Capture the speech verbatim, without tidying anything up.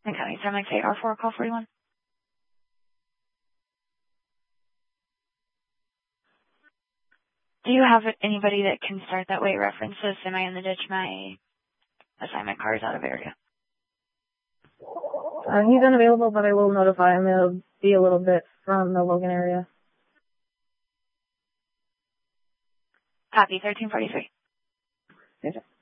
Okay, so I'm like, say R four, call forty-one. Do you have anybody that can start that way references? Am I in the ditch? My assignment car is out of area. Uh, he's unavailable, but I will notify him. It'll be a little bit from the Logan area. Copy, thirteen forty-three. Yes, sir.